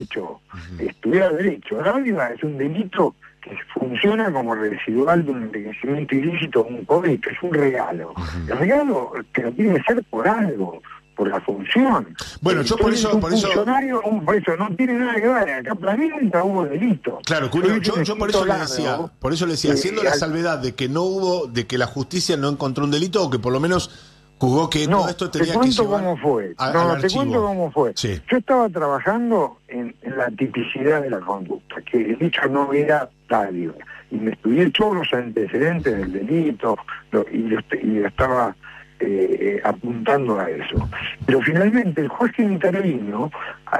hecho, estudiar derecho. La dádiva es un delito que funciona como residual de un enriquecimiento ilícito, un cohecho, es un regalo. El regalo que no tiene que ser por algo, por la función. Bueno, yo por eso... por eso no tiene nada que ver, acá para mí nunca hubo delito. Claro, Julio, yo por eso le decía, haciendo la salvedad de que no hubo, de que la justicia no encontró un delito, o que por lo menos jugó que todo esto tenía que llevar cómo fue. al Te cuento cómo fue. Sí. Yo estaba trabajando en la tipicidad de la conducta, que el hecho no era dádiva, y me estudié todos los antecedentes del delito, y estaba apuntando a eso. Pero finalmente el juez que intervino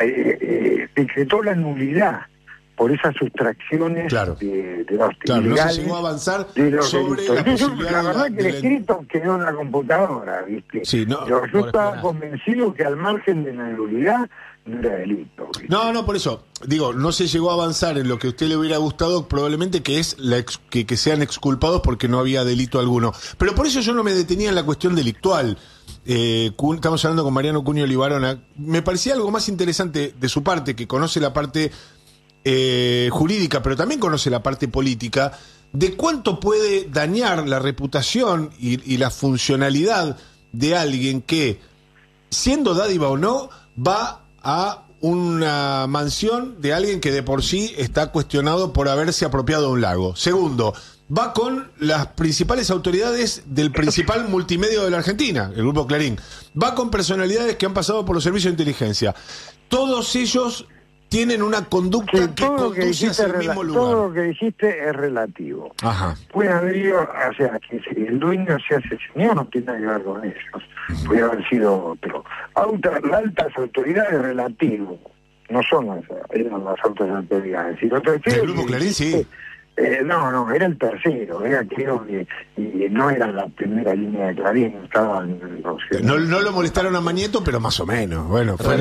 decretó la nulidad por esas sustracciones de los claro, ilegales, no se llegó a avanzar sobre la posibilidad. La verdad que el escrito quedó en la computadora, ¿viste? Sí, no, yo estaba convencido que al margen de la nulidad no era delito, ¿viste? No, por eso, digo, no se llegó a avanzar en lo que a usted le hubiera gustado, probablemente, que es que sean exculpados porque no había delito alguno. Pero por eso yo no me detenía en la cuestión delictual. Estamos hablando con Mariano Cunio Libarona. Me parecía algo más interesante de su parte, que conoce la parte jurídica, pero también conoce la parte política, de cuánto puede dañar la reputación y la funcionalidad de alguien que, siendo dádiva o no, va a una mansión de alguien que de por sí está cuestionado por haberse apropiado de un lago. Segundo, va con las principales autoridades del principal multimedio de la Argentina, el Grupo Clarín. Va con personalidades que han pasado por los servicios de inteligencia. Todos ellos tienen una conducta que conduce hacia el mismo lugar. Todo lo que dijiste es relativo. Ajá. Puede haber ido, o sea, que si el dueño se hace señor, no tiene nada que ver con ellos. Puede haber sido otro. Las altas autoridades es relativo. No son eran las altas autoridades. Si lo tercero, ¿del Grupo Clarín, sí? No, era el tercero, creo que y no era la primera línea de Clarín, estaban... No lo molestaron a Mañeto, pero más o menos, bueno, fue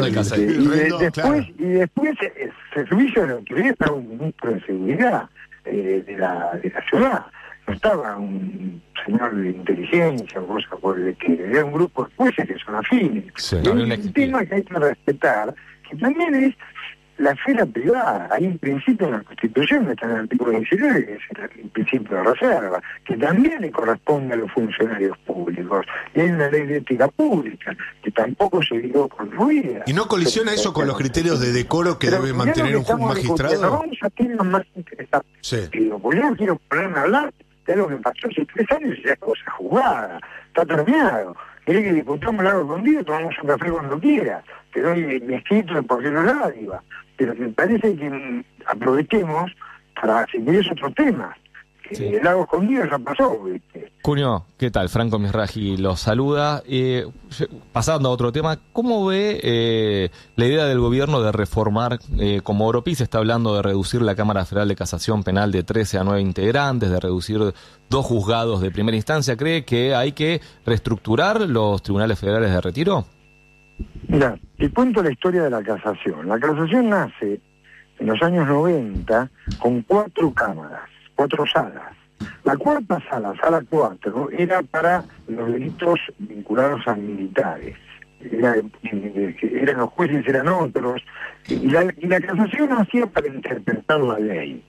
y después se servicio de la autoridad estaba un ministro de seguridad de la ciudad, no estaba un señor de inteligencia o cosa por el estilo, era un grupo de jueces que son afines. Sí, y un tema que hay que respetar, que también es la esfera privada. Hay un principio en la Constitución, que está en el artículo 19, que es el principio de reserva, que también le corresponde a los funcionarios públicos. Y hay una ley de ética pública, que tampoco se vio construida. ¿Y no colisiona eso con los criterios de decoro que debe mantener un magistrado? Vamos a temas más interesantes. Sí. Porque yo no quiero ponerme a hablar de algo que pasó hace 3 años y ya es cosa jugada. Está terminado. ¿Querés que discutamos largo contigo? Tomamos un café cuando quieras. Te doy mi escrito de por qué no dádiva. Pero me parece que aprovechemos para seguir otros temas. Sí. El lago escondido ya pasó, ¿viste? Cunio, ¿qué tal? Franco Misraji los saluda. Pasando a otro tema, ¿cómo ve la idea del gobierno de reformar, como Oropí se está hablando de reducir la Cámara Federal de Casación Penal de 13 a 9 integrantes, de reducir 2 juzgados de primera instancia? ¿Cree que hay que reestructurar los tribunales federales de retiro? Mira, te cuento la historia de la casación. La casación nace en los años 90 con 4 cámaras, 4 salas. La cuarta sala, sala 4, era para los delitos vinculados a militares. Eran los jueces, eran otros. Y la casación hacía para interpretar la ley.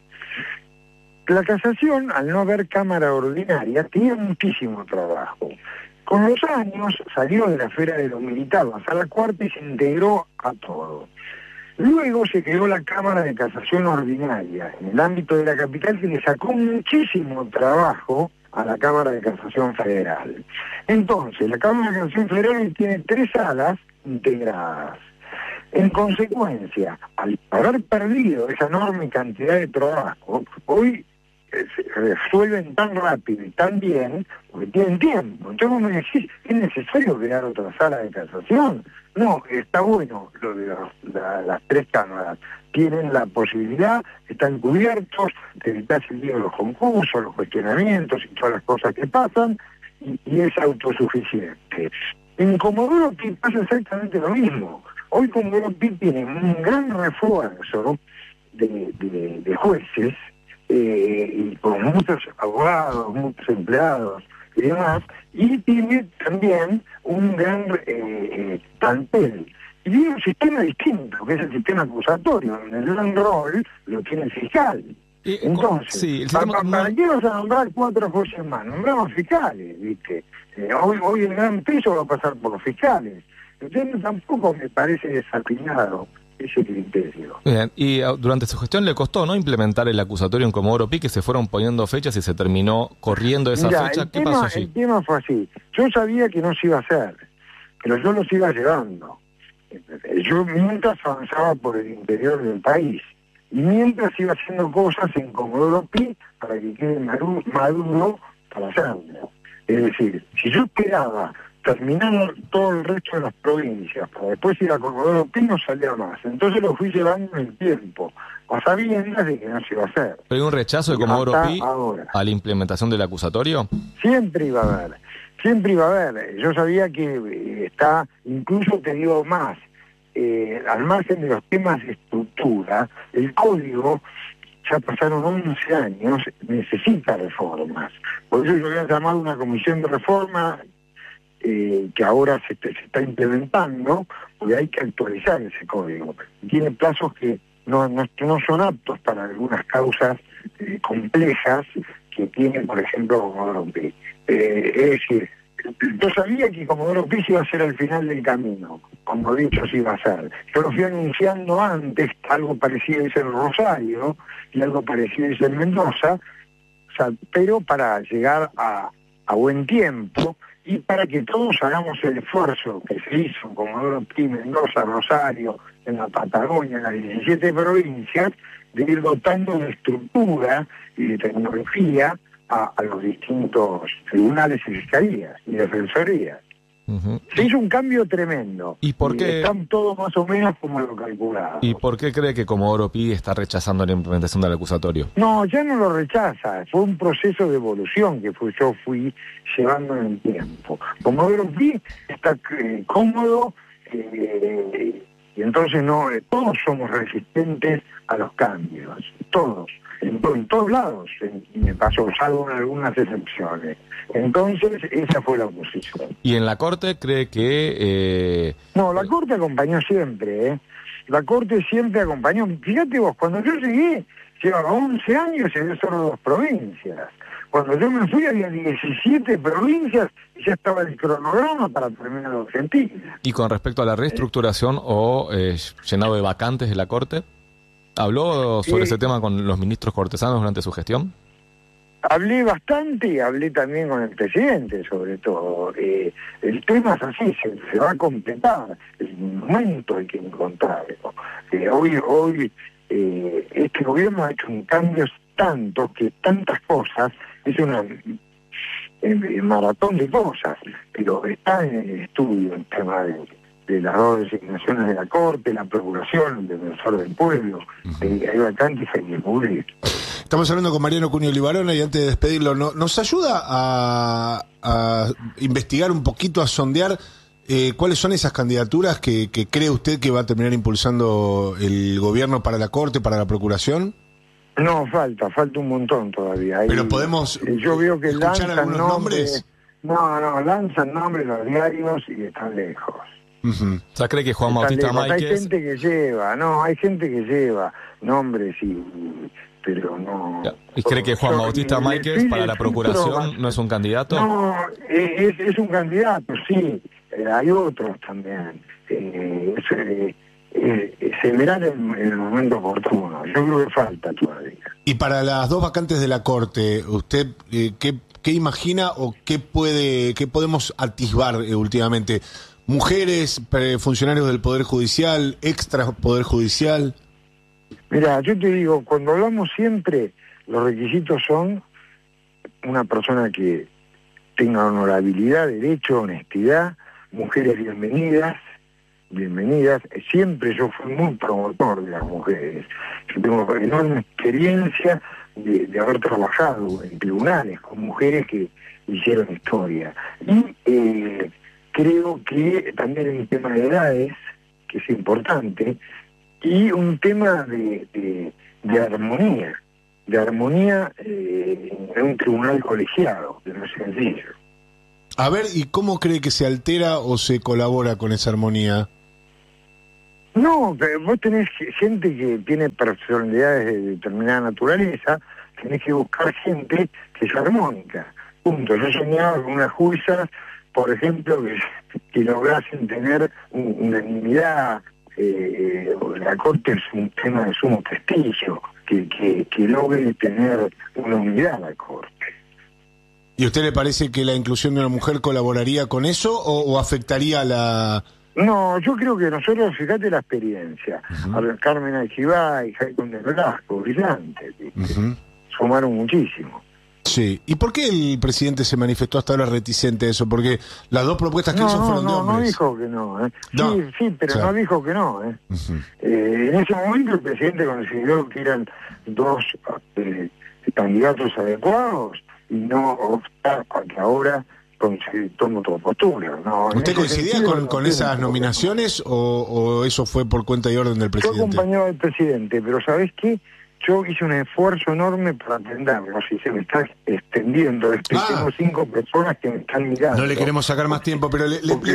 La casación, al no haber cámara ordinaria, tenía muchísimo trabajo. Con los años salió de la esfera de lo militar, la sala cuarta, y se integró a todo. Luego se creó la Cámara de Casación Ordinaria en el ámbito de la capital, que le sacó muchísimo trabajo a la Cámara de Casación Federal. Entonces, la Cámara de Casación Federal tiene 3 salas integradas. En consecuencia, al haber perdido esa enorme cantidad de trabajo, hoy se resuelven tan rápido y tan bien, porque tienen tiempo. Entonces vos me decís, ¿es necesario crear otra sala de casación? No, está bueno lo de las 3 cámaras. Tienen la posibilidad, están cubiertos, te evitas el lío de los concursos, los cuestionamientos y todas las cosas que pasan, y es autosuficiente. En Comodoro Pi pasa exactamente lo mismo. Hoy Comodoro Pi tiene un gran refuerzo de jueces, y con muchos abogados, muchos empleados y demás, y tiene también un gran plantel. y tiene un sistema distinto, que es el sistema acusatorio, donde el gran rol lo tiene el fiscal. Entonces, sí, ¿para qué vas a nombrar 4 jueces más? Nombramos fiscales, ¿viste? Hoy el gran peso va a pasar por los fiscales. Entonces tampoco me parece desapinado ese criterio. Bien, y durante su gestión le costó, ¿no?, implementar el acusatorio en Comodoro Pi, que se fueron poniendo fechas y se terminó corriendo esa fecha. ¿Qué pasó allí? El tema fue así. Yo sabía que no se iba a hacer, pero yo los iba llevando. Yo mientras avanzaba por el interior del país, y mientras iba haciendo cosas en Comodoro Pi para que quede maduro para hacerlo. Es decir, si yo esperaba terminar todo el resto de las provincias para después ir a Comodoro Pi, no salía más. Entonces lo fui llevando en el tiempo, a sabiendas de que no se iba a hacer. ¿Pero hay un rechazo de Comodoro Pi a la implementación del acusatorio? Siempre iba a haber, siempre iba a haber. Yo sabía que está, incluso te digo más, al margen de los temas de estructura, el código, ya pasaron 11 años, necesita reformas. Por eso yo voy a llamar una comisión de reforma que ahora se está implementando, porque hay que actualizar ese código. Tiene plazos que no son aptos para algunas causas complejas que tiene, por ejemplo, Comodoro Pi. Es decir, yo sabía que Comodoro Pi iba a ser al final del camino, como dicho se iba a ser. Yo lo fui anunciando antes, algo parecido hice en Rosario y algo parecido hice en Mendoza, o sea, pero para llegar a buen tiempo y para que todos hagamos el esfuerzo que se hizo en Comodoro Pi, Mendoza, Rosario, en la Patagonia, en las 17 provincias, de ir dotando de estructura y de tecnología a los distintos tribunales y fiscalías y defensorías. Se hizo un cambio tremendo. ¿Y por qué? Están todos más o menos como lo calculado. ¿Y por qué cree que Comodoro Pi está rechazando la implementación del acusatorio? No, ya no lo rechaza. Fue un proceso de evolución que yo fui llevando en el tiempo. Comodoro Pi está cómodo y entonces todos somos resistentes a los cambios. Todos. En todos lados, y me pasó, salvo en algunas excepciones. Entonces, esa fue la oposición. ¿Y en la Corte cree que...? No, la Corte acompañó siempre, ¿eh? La Corte siempre acompañó. Fíjate vos, cuando yo llegué, llevaba 11 años y había solo 2 provincias. Cuando yo me fui había 17 provincias y ya estaba el cronograma para terminar Argentina. ¿Y con respecto a la reestructuración o llenado de vacantes de la Corte? ¿Habló sobre ese tema con los ministros cortesanos durante su gestión? Hablé bastante y hablé también con el presidente, sobre todo. El tema es así, se va a completar, el momento hay que encontrarlo. Hoy este gobierno ha hecho un cambio tanto que tantas cosas, es una maratón de cosas, pero está en el estudio el tema de las 2 designaciones de la Corte, la Procuración, el Defensor del Pueblo, hay vacantes que hay que cubrir. Estamos hablando con Mariano Cunio Libarona y antes de despedirlo, ¿nos ayuda a investigar un poquito, a sondear cuáles son esas candidaturas que cree usted que va a terminar impulsando el gobierno para la Corte, para la Procuración? No, falta un montón todavía. Pero podemos yo veo que escuchar algunos nombres. No, lanzan nombres los diarios y están lejos. O sea, ¿cree que Juan Bautista Máquez? Hay gente que lleva nombres pero no... ¿Y cree que Juan Bautista Máquez para la Procuración no es un candidato? No, es un candidato, sí. Hay otros también. Se verá en el momento oportuno. Yo creo que falta todavía. Y para las 2 vacantes de la Corte, ¿usted qué imagina o qué podemos atisbar últimamente? ¿Mujeres, funcionarios del Poder Judicial, extra Poder Judicial? Mira, yo te digo, cuando hablamos siempre, los requisitos son una persona que tenga honorabilidad, derecho, honestidad, mujeres bienvenidas. Siempre yo fui muy promotor de las mujeres. Yo tengo enorme experiencia de haber trabajado en tribunales con mujeres que hicieron historia. Y creo que también hay un tema de edades, que es importante, y un tema de armonía en un tribunal colegiado, que no es sencillo. A ver, ¿y cómo cree que se altera o se colabora con esa armonía? No, vos tenés gente que tiene personalidades de determinada naturaleza, tenés que buscar gente que es armónica. Punto. Yo soñaba con unas juezas, por ejemplo, que lograsen tener unanimidad. La Corte es un tema de sumo prestigio, que logre tener una unidad la Corte. ¿Y a usted le parece que la inclusión de una mujer colaboraría con eso o afectaría la...? No, yo creo que nosotros, fíjate la experiencia, Carmen Argibay, Jaime de Velasco, brillantes, sumaron muchísimo. Sí, ¿y por qué el presidente se manifestó hasta ahora reticente a eso? Porque las dos propuestas que hizo fueron de hombres. No dijo que no, No. Sí, pero no dijo que no, en ese momento el presidente consideró que eran dos candidatos adecuados y no optar a que ahora tome otra postura. No, ¿usted coincidía con esas nominaciones o eso fue por cuenta y orden del presidente? Yo acompañaba al presidente, pero ¿sabés qué? Yo hice un esfuerzo enorme para atenderlo. Si se me está extendiendo, tengo 5 personas que me están mirando. No le queremos sacar más tiempo, pero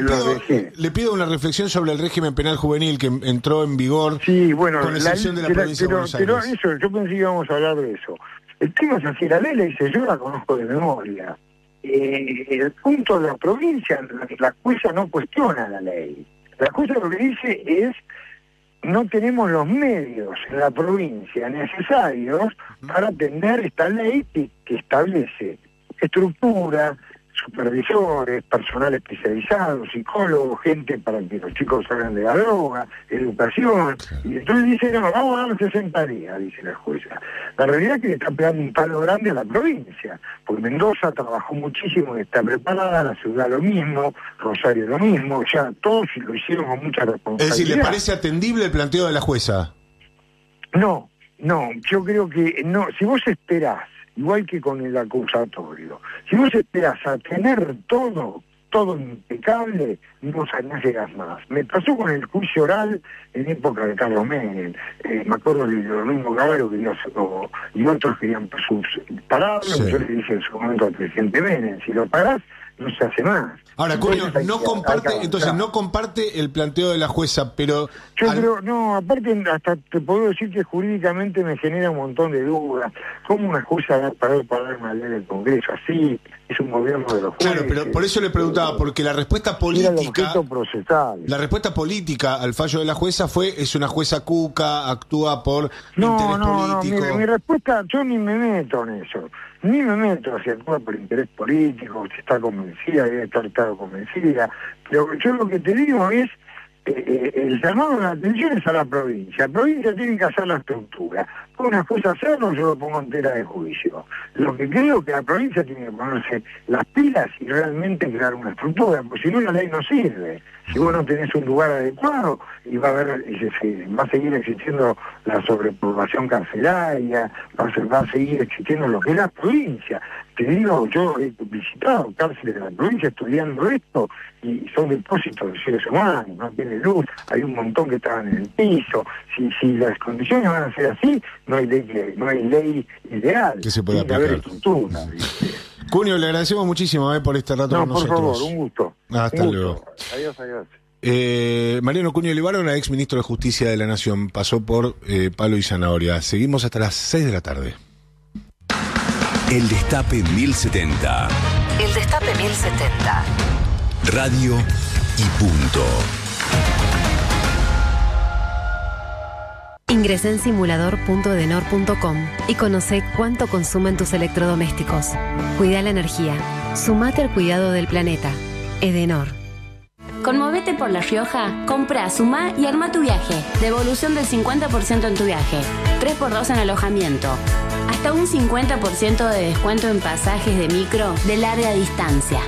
le pido una reflexión sobre el régimen penal juvenil que entró en vigor, con excepción de la provincia de Buenos Aires. Pero eso, yo pensé que íbamos a hablar de eso. El tema es así, la ley la hice yo, la conozco de memoria. El punto de la provincia, la jueza no cuestiona la ley. La jueza lo que dice es: no tenemos los medios en la provincia necesarios para atender esta ley que establece estructura, supervisores, personal especializado, psicólogos, gente para que los chicos salgan de la droga, educación. Y entonces dice: no, vamos a dar 60 días, dice la jueza. La realidad es que le está pegando un palo grande a la provincia, porque Mendoza trabajó muchísimo y está preparada, la ciudad lo mismo, Rosario lo mismo, ya todos lo hicieron con mucha responsabilidad. Es decir, ¿le parece atendible el planteo de la jueza? No, yo creo que no. Si vos esperás, igual que con el acusatorio, si vos esperás a tener todo impecable, no llegas más. Me pasó con el juicio oral en época de Carlos Menem. Me acuerdo que lo mismo Caballo quería hacerlo, y otros querían pararlo. Sí. Yo le dije en su momento al presidente Menem: si lo parás, no se hace más. Ahora, Cunio, no comparte el planteo de la jueza, pero... Yo creo, no, aparte hasta te puedo decir que jurídicamente me genera un montón de dudas. ¿Cómo una jueza va a parar una ley del Congreso así? Es un gobierno de los jueces. Claro, pero por eso le preguntaba, porque la respuesta política... La respuesta política al fallo de la jueza es una jueza cuca, actúa por interés político. No, mi respuesta, yo ni me meto en eso. Ni me meto si actúa por interés político, si está convencida, debe estar convencida. Pero yo lo que te digo es, el llamado de la atención es a la provincia. La provincia tiene que hacer la estructura. Por una cosa hacerlo, yo lo pongo entera de juicio. Lo que creo que la provincia tiene que ponerse las pilas y realmente crear una estructura, porque si no la ley no sirve. Si vos no tenés un lugar adecuado, y va a seguir existiendo la sobrepoblación carcelaria, va a seguir existiendo lo que es la provincia. Te digo, yo he visitado cárceles de la provincia estudiando esto, y son depósitos de seres humanos, no tiene luz, hay un montón que estaban en el piso. Si las condiciones van a ser así, no hay ley ideal. Que se pueda aplicar. Haber estructura, ¿viste? Cunio, le agradecemos muchísimo por este rato con nosotros. Por favor, un gusto. Hasta luego. Adiós. Mariano Cunio Libarona, ex ministro de Justicia de la Nación, pasó por Palo y Zanahoria. Seguimos hasta las 6 de la tarde. El Destape 1070. El Destape 1070. Radio y punto. Ingresa en simulador.edenor.com y conoce cuánto consumen tus electrodomésticos. Cuida la energía. Sumate al cuidado del planeta. Edenor. Con Movete por La Rioja, compra, sumá y arma tu viaje. Devolución del 50% en tu viaje. 3x2 en alojamiento. Hasta un 50% de descuento en pasajes de micro de larga distancia.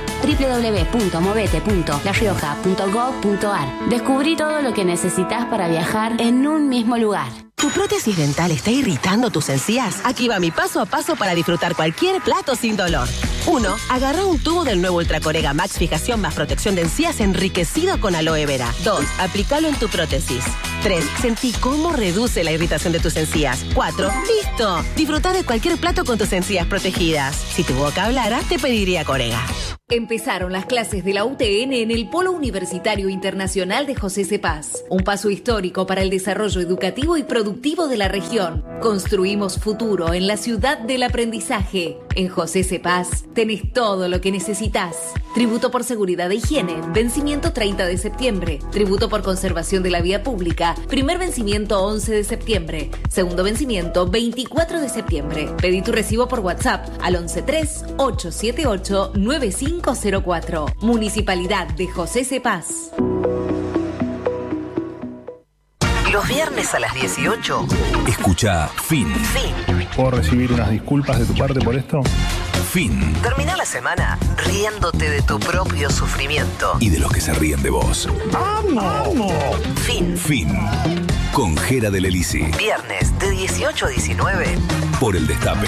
www.movete.larioja.gov.ar. Descubrí todo lo que necesitas para viajar en un mismo lugar. ¿Tu prótesis dental está irritando tus encías? Aquí va mi paso a paso para disfrutar cualquier plato sin dolor. 1. Agarra un tubo del nuevo Ultracorega Max Fijación más protección de encías enriquecido con aloe vera. 2. Aplícalo en tu prótesis. 3. Sentí cómo reduce la irritación de tus encías. 4. ¡Listo! Disfruta de cualquier plato con tus encías protegidas. Si tu boca hablara, te pediría Corega. Empezaron las clases de la UTN en el Polo Universitario Internacional de José C. Paz, un paso histórico para el desarrollo educativo y productivo de la región. Construimos futuro en la ciudad del aprendizaje. En José C. Paz tenés todo lo que necesitas. Tributo por seguridad e higiene, vencimiento 30 de septiembre. Tributo por conservación de la vía pública, primer vencimiento 11 de septiembre. Segundo vencimiento 24 de septiembre. Pedí tu recibo por WhatsApp al 113-878-9504. Municipalidad de José C. Paz. Los viernes a las 18. Escucha Fin. ¿Puedo recibir unas disculpas de tu parte por esto? Fin. Termina la semana riéndote de tu propio sufrimiento. Y de los que se ríen de vos. ¡Vamos! Fin. Con Jera del Elisi. Viernes de 18 a 19. Por El Destape.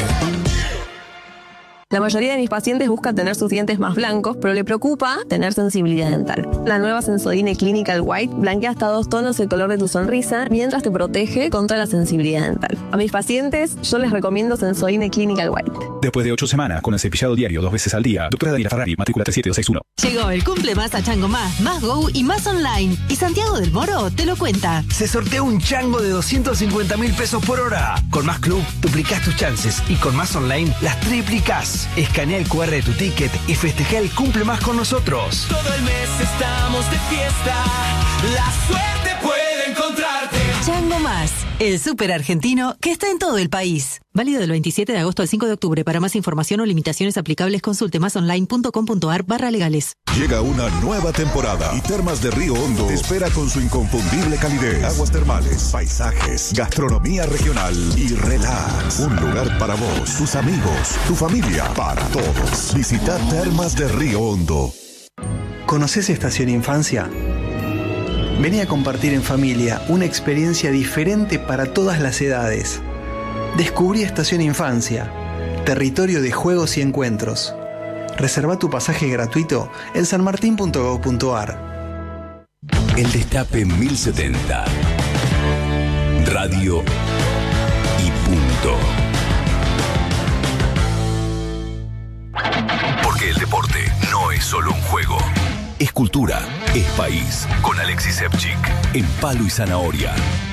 La mayoría de mis pacientes buscan tener sus dientes más blancos, pero le preocupa tener sensibilidad dental. La nueva Sensodyne Clinical White blanquea hasta 2 tonos el color de tu sonrisa mientras te protege contra la sensibilidad dental. A mis pacientes yo les recomiendo Sensodyne Clinical White. Después de 8 semanas con el cepillado diario 2 veces al día, doctora Daniela Ferrari, matrícula 37261. Llegó el cumple más a Chango Más Go y más online. Y Santiago del Moro te lo cuenta. Se sortea un chango de 250.000 pesos por hora. Con Más Club duplicás tus chances y con Más Online las triplicás. Escanea el QR de tu ticket y festeja el cumple más con nosotros. Todo el mes estamos de fiesta. La suerte puede encontrarte. Chango Más, el súper argentino que está en todo el país. Válido del 27 de agosto al 5 de octubre. Para más información o limitaciones aplicables, consulte masonline.com.ar/legales. Llega una nueva temporada y Termas de Río Hondo te espera con su inconfundible calidez, aguas termales, paisajes, gastronomía regional y relax. Un lugar para vos, tus amigos, tu familia, para todos. Visita Termas de Río Hondo. ¿Conoces Estación Infancia? Vení a compartir en familia una experiencia diferente para todas las edades. Descubrí Estación Infancia, territorio de juegos y encuentros. Reserva tu pasaje gratuito en sanmartin.gov.ar. El Destape 1070. Radio y punto. Porque el deporte no es solo un juego. Es cultura, es país. Con Alexis Epchik, en Palo y Zanahoria.